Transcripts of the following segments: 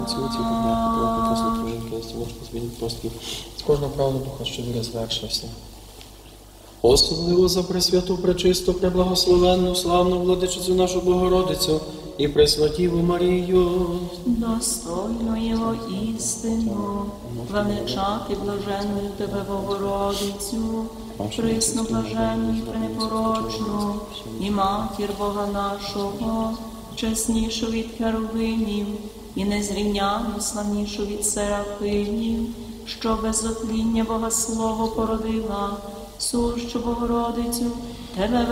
Цілці подняти трохи після твоїнки, якщо можна змінити постків. З кожного правду духа, що віра звершився. Особливо за пресвяту, пречисту, преблагословенну, славну владичицю нашу Богородицю і Пресвятіву Марію. Достойно його істину, величати блаженною тебе, Богородицю, присну блаженну і пренепорочну, і матір Бога нашого, чеснішу від херувимів, і незрівняно славнішу від серафимів, що без отління Богослово породила, сущу Богородицю, тебе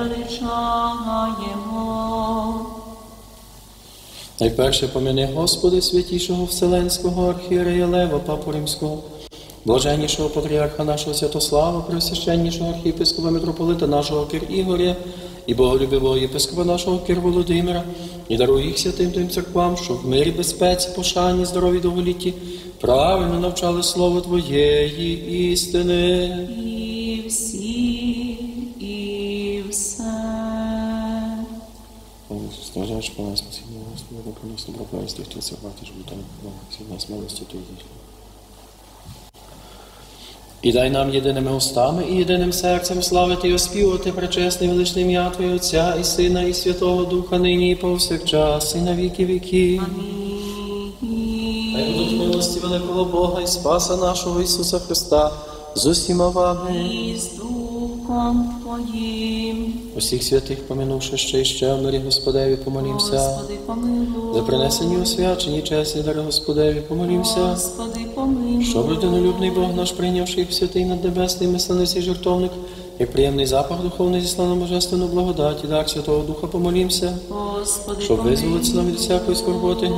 величаємо. Найперше помяни, Господи, святішого Вселенського архієрея Лева, Папу Римського, блаженнішого патріарха нашого Святослава, преосвященнішого архієпископа митрополита нашого Кир Ігоря, і боголюбивого єпископа нашого Кир Володимира, і даруй їх святим тим церквам, щоб в мирі, безпеці, пошані, здорові довголітті правильно навчали слово Твоєї істини. І всі, і все. Страждаєш по нас, спасибо, Господи, принес добро правости, хто це варті, щоб там всі нас милості Твої. І дай нам єдиними устами і єдиним серцем славити і оспівувати пречесне і величне ім'я Твоє Отця і Сина і Святого Духа нині і повсякчас і на віки віків. Хай будуть милості великого Бога і Спаса нашого Ісуса Христа з усіма вами. І з Духом Твоїм. Усіх святих помінувши ще в мирі Господеві, помолімся. Господи, помилуй. За принесені освячені чесні дари Господеві, помолімся. Господи, помилуй. Щоб людинолюбний Бог наш, прийнявши їх в святий над небесний мисленицей жертовник, як приємний запах духовний зіслав на божественну благодать і дар Святого Духа, помолімся. Господи, Щоб помилуй. визволитися нам від всякої скорботи,